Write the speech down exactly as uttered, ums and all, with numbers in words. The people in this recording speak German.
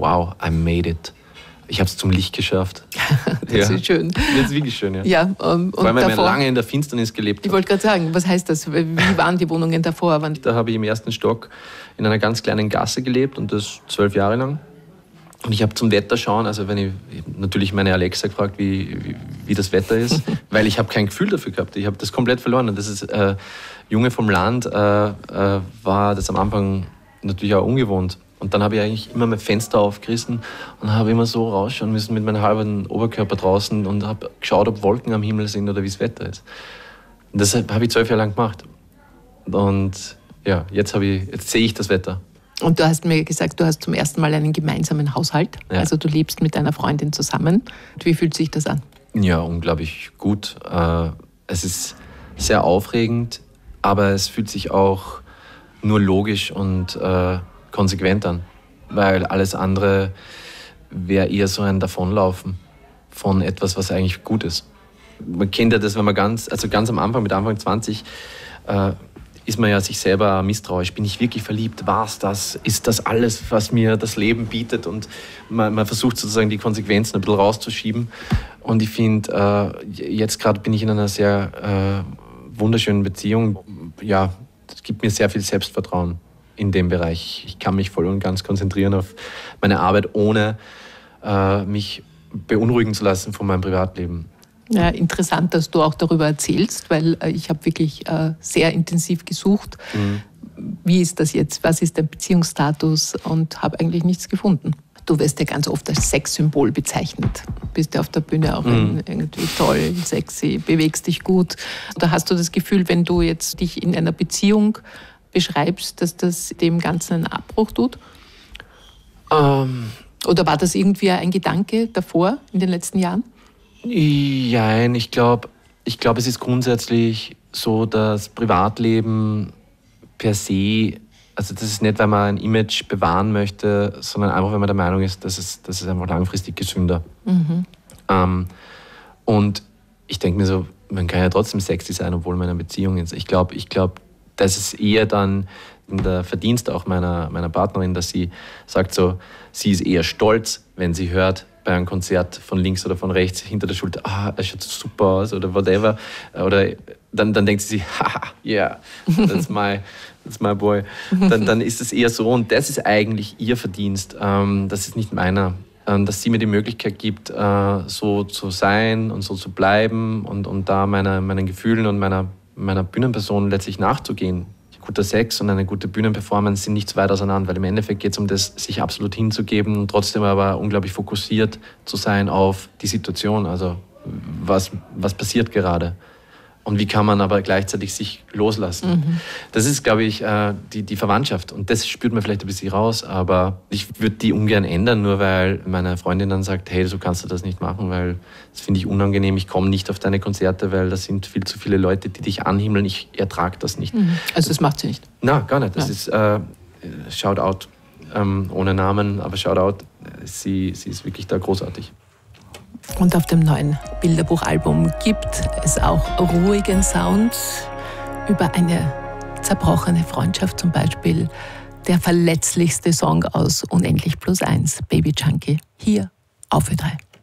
wow, I made it. Ich habe es zum Licht geschafft. Das ja. ist schön. Das ist wirklich schön, ja. ja um, Vor allem, weil davor, man lange in der Finsternis gelebt hat. Ich wollte gerade sagen, was heißt das? Wie waren die Wohnungen davor? Da habe ich im ersten Stock in einer ganz kleinen Gasse gelebt und das zwölf Jahre lang. Und ich habe zum Wetter schauen, also wenn ich, ich hab natürlich meine Alexa gefragt, wie, wie, wie das Wetter ist, weil ich habe kein Gefühl dafür gehabt. Ich habe das komplett verloren. Und das ist, äh, Junge vom Land, äh, äh, war das am Anfang natürlich auch ungewohnt. Und dann habe ich eigentlich immer mein Fenster aufgerissen und habe immer so rausschauen müssen mit meinem halben Oberkörper draußen und habe geschaut, ob Wolken am Himmel sind oder wie das Wetter ist. Und das habe ich zwölf Jahre lang gemacht. Und ja, jetzt, habe ich, jetzt sehe ich das Wetter. Und du hast mir gesagt, du hast zum ersten Mal einen gemeinsamen Haushalt. Ja. Also du lebst mit deiner Freundin zusammen. Und wie fühlt sich das an? Ja, unglaublich gut. Es ist sehr aufregend, aber es fühlt sich auch nur logisch und konsequent an, weil alles andere wäre eher so ein Davonlaufen von etwas, was eigentlich gut ist. Man kennt ja das, wenn man ganz, also ganz am Anfang, mit Anfang zwanzig, äh, ist man ja sich selber misstrauisch. Bin ich wirklich verliebt? War es das? Ist das alles, was mir das Leben bietet? Und man, man versucht sozusagen die Konsequenzen ein bisschen rauszuschieben. Und ich finde, äh, jetzt gerade bin ich in einer sehr äh, wunderschönen Beziehung. Ja, das gibt mir sehr viel Selbstvertrauen in dem Bereich. Ich kann mich voll und ganz konzentrieren auf meine Arbeit, ohne äh, mich beunruhigen zu lassen von meinem Privatleben. Ja, interessant, dass du auch darüber erzählst, weil äh, ich habe wirklich äh, sehr intensiv gesucht. Mhm. Wie ist das jetzt? Was ist dein Beziehungsstatus? Und habe eigentlich nichts gefunden. Du wirst ja ganz oft als Sexsymbol bezeichnet. Du bist ja auf der Bühne auch mhm. irgendwie toll, sexy, bewegst dich gut. Oder hast du das Gefühl, wenn du jetzt dich in einer Beziehung beschreibst, dass das dem Ganzen einen Abbruch tut? Ähm, Oder war das irgendwie ein Gedanke davor, in den letzten Jahren? Nein, ich glaube, ich glaub, es ist grundsätzlich so, dass Privatleben per se, also das ist nicht, weil man ein Image bewahren möchte, sondern einfach, weil man der Meinung ist, dass es, dass es einfach langfristig gesünder. Mhm. Ähm, und ich denke mir so, man kann ja trotzdem sexy sein, obwohl man in einer Beziehung ist. Ich glaube, ich glaube, das ist eher dann der Verdienst auch meiner, meiner Partnerin, dass sie sagt so, sie ist eher stolz, wenn sie hört bei einem Konzert von links oder von rechts hinter der Schulter, ah, er schaut super aus oder whatever. Oder dann, dann denkt sie sich, haha, yeah, that's my, that's my boy. Dann, dann ist es eher so und das ist eigentlich ihr Verdienst, ähm, das ist nicht meiner. Dass sie mir die Möglichkeit gibt, so zu sein und so zu bleiben und, und da meiner, meinen Gefühlen und meiner meiner Bühnenperson letztlich nachzugehen. Guter Sex und eine gute Bühnenperformance sind nicht so weit auseinander, weil im Endeffekt geht es um das, sich absolut hinzugeben und trotzdem aber unglaublich fokussiert zu sein auf die Situation, also was, was passiert gerade und wie kann man aber gleichzeitig sich loslassen. Mhm. Das ist, glaube ich, die, die Verwandtschaft und das spürt man vielleicht ein bisschen raus, aber ich würde die ungern ändern, nur weil meine Freundin dann sagt, hey, so kannst du das nicht machen, weil das finde ich unangenehm, ich komme nicht auf deine Konzerte, weil da sind viel zu viele Leute, die dich anhimmeln, ich ertrage das nicht. Mhm. Also das macht sie nicht? Na, gar nicht. Das ja. ist äh, Shoutout, ähm, ohne Namen, aber Shoutout, sie, sie ist wirklich da großartig. Und auf dem neuen Bilderbuchalbum gibt es auch ruhigen Sound über eine zerbrochene Freundschaft, zum Beispiel der verletzlichste Song aus Unendlich plus eins, Baby Junkie, hier auf Ö drei.